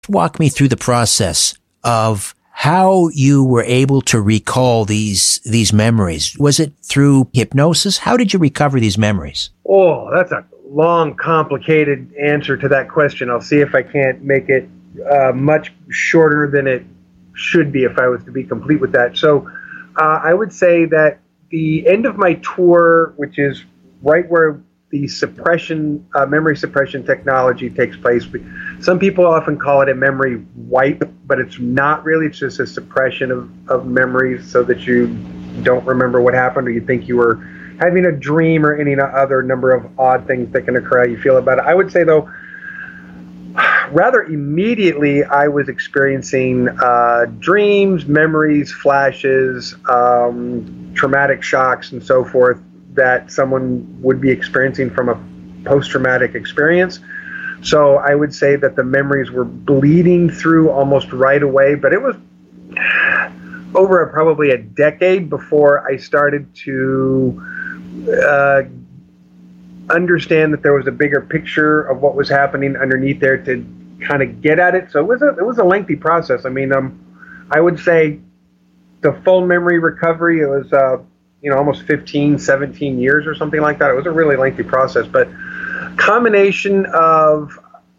Walk me through the process of how you were able to recall these memories. Was it through hypnosis? How did you recover these memories? Oh, that's a long, complicated answer to that question. I'll see if I can't make it much shorter than it should be if I was to be complete with that. So I would say that the end of my tour, which is right where the suppression, memory suppression technology takes place. Some people often call it a memory wipe, but it's not really. It's just a suppression of memories so that you don't remember what happened, or you think you were having a dream, or any other number of odd things that can occur, how you feel about it. I would say, though, rather immediately I was experiencing dreams, memories, flashes, traumatic shocks, and so forth that someone would be experiencing from a post-traumatic experience. So I would say that the memories were bleeding through almost right away, but it was over probably a decade before I started to understand that there was a bigger picture of what was happening underneath there to kind of get at it. So it was a lengthy process. I mean, I would say the full memory recovery, it was almost 15, 17 years or something like that. It was a really lengthy process, but combination of,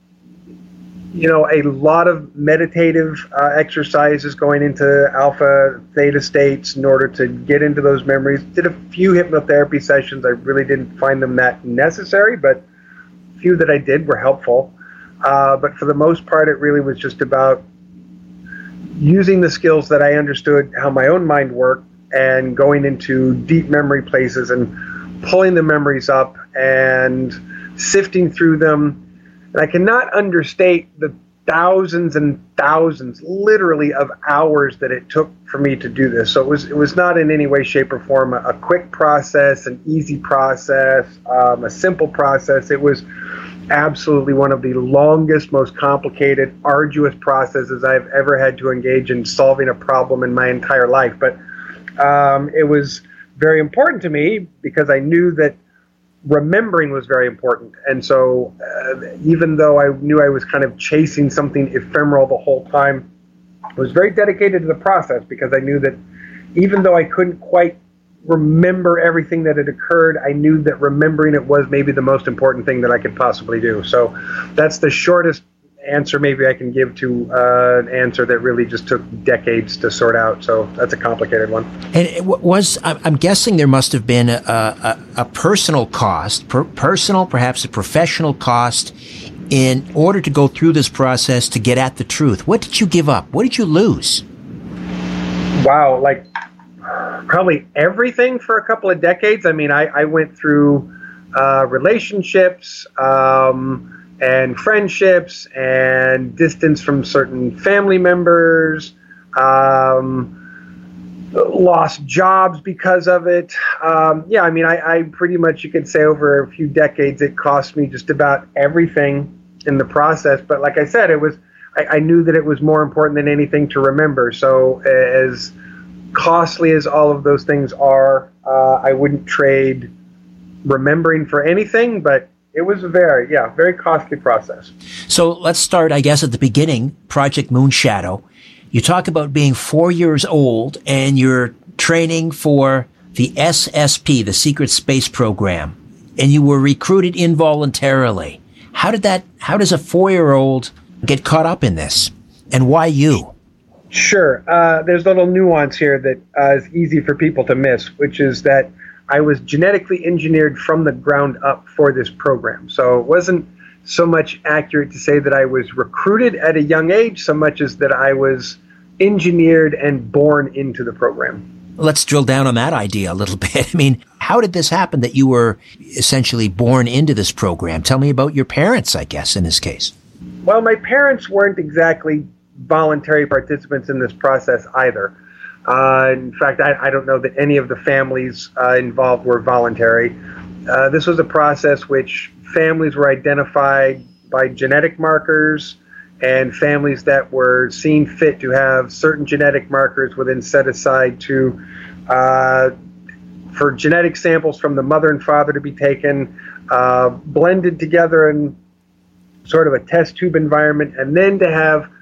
a lot of meditative exercises going into alpha, theta states in order to get into those memories. Did a few hypnotherapy sessions. I really didn't find them that necessary, but a few that I did were helpful. But for the most part, it really was just about using the skills that I understood how my own mind worked and going into deep memory places and pulling the memories up and sifting through them. And I cannot understate the thousands and thousands, literally, of hours that it took for me to do this. So it was not in any way, shape, or form a quick process, an easy process, a simple process. It was absolutely one of the longest, most complicated, arduous processes I've ever had to engage in solving a problem in my entire life. But it was very important to me because I knew that remembering was very important. And so even though I knew I was kind of chasing something ephemeral the whole time, I was very dedicated to the process because I knew that even though I couldn't quite remember everything that had occurred, I knew that remembering it was maybe the most important thing that I could possibly do. So that's the shortest answer maybe I can give to an answer that really just took decades to sort out. So that's a complicated one. And I'm guessing there must have been a personal cost, personal, perhaps a professional cost, in order to go through this process to get at the truth. What did you give up? What did you lose? Wow, like probably everything for a couple of decades. I mean, I went through relationships, and friendships, and distance from certain family members, lost jobs because of it. I pretty much, you could say, over a few decades, it cost me just about everything in the process. But like I said, I knew that it was more important than anything to remember. So as costly as all of those things are, I wouldn't trade remembering for anything, but it was a very costly process. So let's start, I guess, at the beginning, Project Moonshadow. You talk about being 4 years old and you're training for the SSP, the Secret Space Program, and you were recruited involuntarily. How does a 4-year-old get caught up in this, and why you? Sure. There's a little nuance here that is easy for people to miss, which is that I was genetically engineered from the ground up for this program. So it wasn't so much accurate to say that I was recruited at a young age, so much as that I was engineered and born into the program. Let's drill down on that idea a little bit. I mean, how did this happen that you were essentially born into this program? Tell me about your parents, I guess, in this case. Well, my parents weren't exactly voluntary participants in this process either. In fact, I don't know that any of the families involved were voluntary. This was a process which families were identified by genetic markers, and families that were seen fit to have certain genetic markers were then set aside to for genetic samples from the mother and father to be taken, blended together, and sort of a test tube environment, and then to have